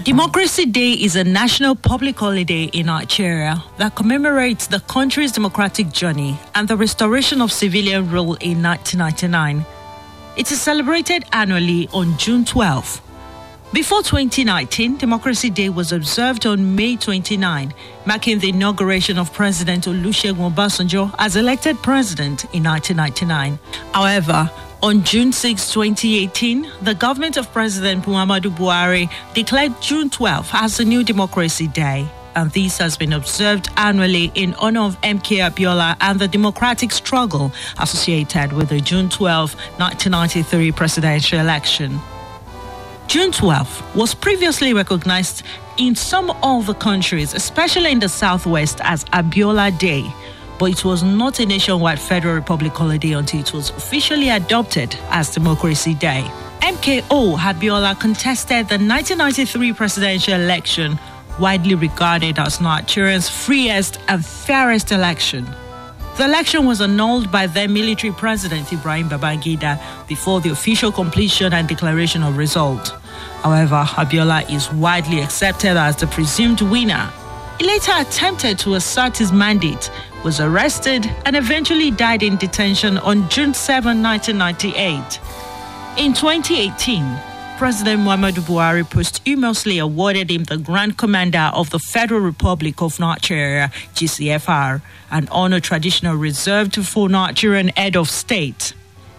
Democracy Day is a national public holiday in Nigeria that commemorates the country's democratic journey and the restoration of civilian rule in 1999. It is celebrated annually on June 12. Before 2019, Democracy Day was observed on May 29, marking the inauguration of President Olusegun Obasanjo as elected president in 1999. However, on June 6, 2018, the government of President Muhammadu Buhari declared June 12 as the new Democracy Day, and this has been observed annually in honor of MK Abiola and the democratic struggle associated with the June 12, 1993 presidential election. June 12 was previously recognized in some other countries, especially in the Southwest, as Abiola Day, but it was not a nationwide Federal Republic holiday until it was officially adopted as Democracy Day. MKO Abiola contested the 1993 presidential election, widely regarded as Nigeria's freest and fairest election. The election was annulled by then military president Ibrahim Babangida before the official completion and declaration of result. However, Abiola is widely accepted as the presumed winner. He later attempted to assert his mandate, was arrested, and eventually died in detention on June 7, 1998. In 2018, President Muhammadu Buhari posthumously awarded him the Grand Commander of the Federal Republic of Nigeria, GCFR, an honor traditionally reserved for Nigerian head of state.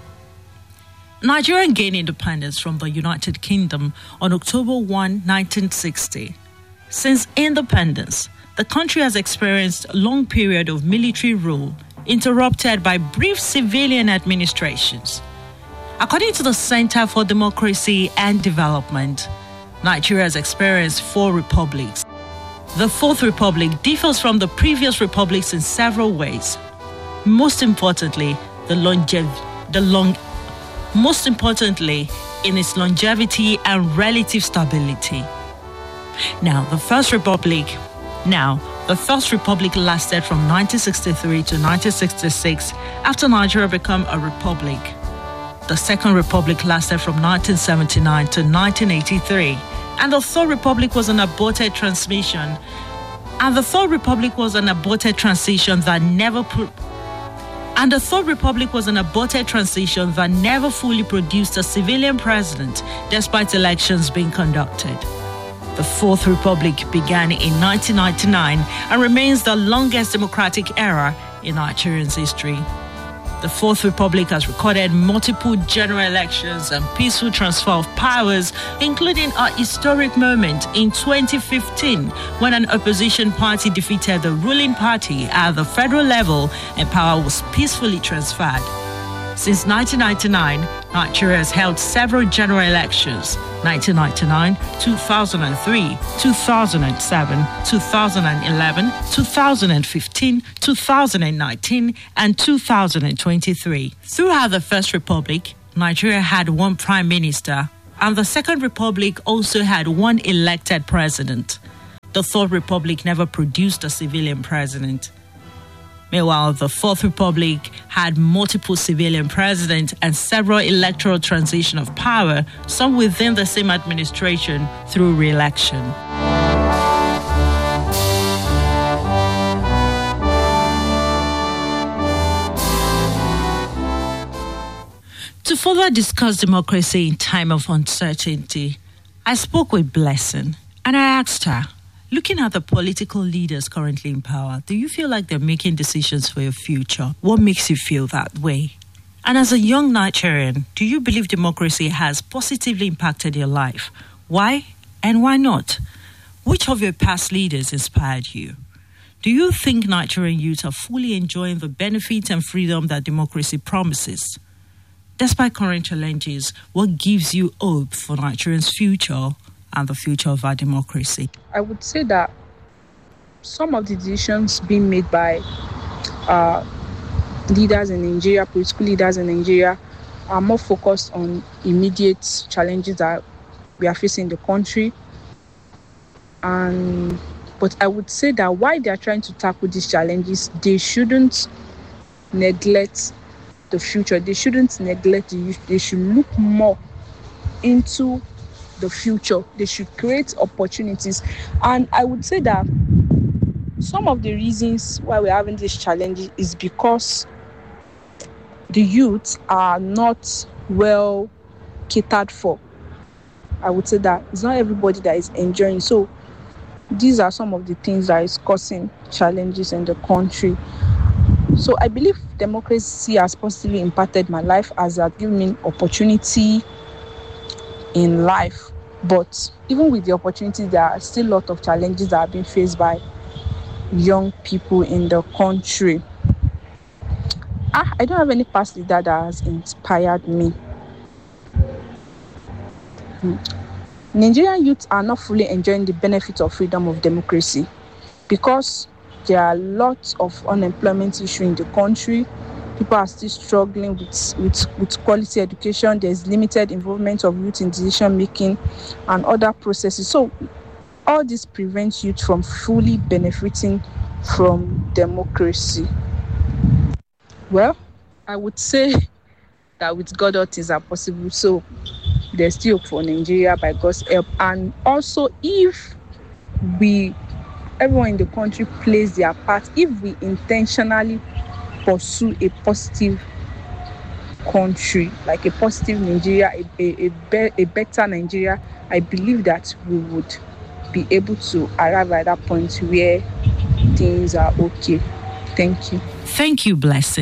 Nigeria gained independence from the United Kingdom on October 1, 1960. Since independence, the country has experienced a long period of military rule, interrupted by brief civilian administrations. According to the Center for Democracy and Development, Nigeria has experienced 4 republics. The 4th republic differs from the previous republics in several ways. Most importantly, in its longevity and relative stability. The First Republic lasted from 1963 to 1966 after Nigeria became a republic. The Second Republic lasted from 1979 to 1983, and the Third Republic was an aborted transition. that never fully produced a civilian president, despite elections being conducted. The Fourth Republic began in 1999 and remains the longest democratic era in Nigeria's history. The Fourth Republic has recorded multiple general elections and peaceful transfer of powers, including a historic moment in 2015 when an opposition party defeated the ruling party at the federal level and power was peacefully transferred. Since 1999, Nigeria has held several general elections: 1999, 2003, 2007, 2011, 2015, 2019, and 2023. Throughout the First Republic, Nigeria had 1 prime minister, and the Second Republic also had 1 elected president. The Third Republic never produced a civilian president. Meanwhile, the Fourth Republic had multiple civilian presidents and several electoral transition of power, some within the same administration through re-election. To further discuss democracy in time of uncertainty, I spoke with Blessing and I asked her, looking at the political leaders currently in power, do you feel like they're making decisions for your future? What makes you feel that way? And as a young Nigerian, do you believe democracy has positively impacted your life? Why and why not? Which of your past leaders inspired you? Do you think Nigerian youth are fully enjoying the benefits and freedom that democracy promises? Despite current challenges, what gives you hope for Nigerians' future and the future of our democracy? I would say that some of the decisions being made by leaders in Nigeria, political leaders in Nigeria, are more focused on immediate challenges that we are facing in the country. But I would say that while they are trying to tackle these challenges, they shouldn't neglect the future. They shouldn't neglect the youth. They should look more into the future. They should create opportunities. And I would say that some of the reasons why we're having this challenge is because the youth are not well catered for. I would say that it's not everybody that is enjoying. So these are some of the things that is causing challenges in the country. So I believe democracy has positively impacted my life as it has given me opportunity in life. But even with the opportunity, there are still a lot of challenges that are being faced by young people in the country. I don't have any past leader that has inspired me. Nigerian youth are not fully enjoying the benefits of freedom of democracy because there are lots of unemployment issues in the country. People are still struggling with quality education. There's limited involvement of youth in decision making and other processes. So all this prevents youth from fully benefiting from democracy. Well, I would say that with God all things are possible. So there's still hope for Nigeria by God's help. And also, if everyone in the country plays their part, if we intentionally pursue a positive country, like a positive Nigeria, a better Nigeria, I believe that we would be able to arrive at that point where things are okay. Thank you. Thank you, Blessing.